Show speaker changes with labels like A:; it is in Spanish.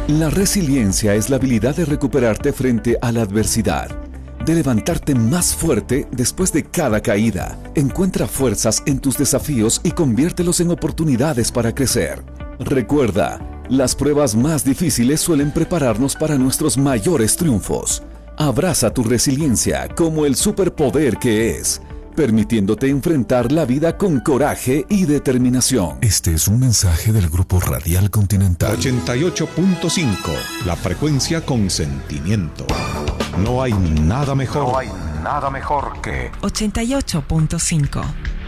A: La resiliencia es la habilidad de recuperarte frente a la adversidad, de levantarte más fuerte después de cada caída. Encuentra fuerzas en tus desafíos y conviértelos en oportunidades para crecer. Recuerda, las pruebas más difíciles suelen prepararnos para nuestros mayores triunfos. Abraza tu resiliencia como el superpoder que es, permitiéndote enfrentar la vida con coraje y determinación.
B: Este es un mensaje del Grupo Radial Continental.
C: 88.5, la frecuencia con sentimiento. No hay nada mejor.
D: No hay nada mejor que
E: 88.5.